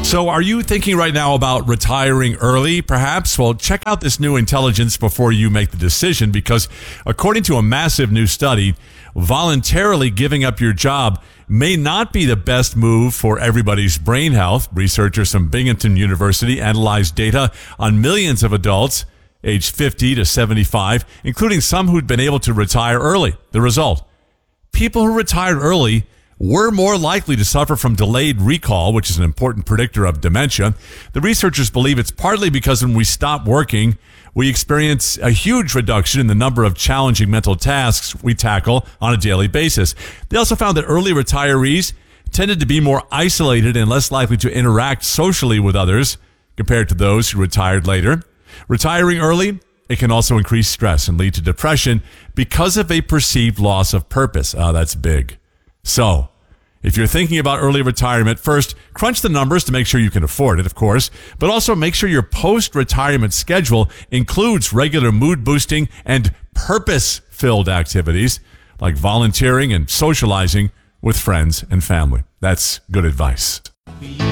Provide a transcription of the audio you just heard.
So are you thinking right now about retiring early, perhaps? Well, check out this new intelligence before you make the decision, because according to a massive new study, voluntarily giving up your job may not be the best move for everybody's brain health. Researchers from Binghamton University analyzed data on millions of adults aged 50 to 75, including some who'd been able to retire early. The result: people who retired early were more likely to suffer from delayed recall, which is an important predictor of dementia. The researchers believe it's partly because when we stop working, we experience a huge reduction in the number of challenging mental tasks we tackle on a daily basis. They also found that early retirees tended to be more isolated and less likely to interact socially with others compared to those who retired later. Retiring early, it can also increase stress and lead to depression because of a perceived loss of purpose. That's big. So, if you're thinking about early retirement, first, crunch the numbers to make sure you can afford it, of course, but also make sure your post-retirement schedule includes regular mood-boosting and purpose-filled activities like volunteering and socializing with friends and family. That's good advice.